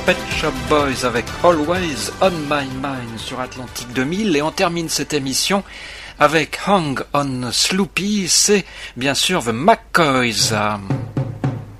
Pet Shop Boys avec Always on My Mind sur Atlantique 2000 et on termine cette émission avec Hang on Sloopy, c'est bien sûr The McCoys.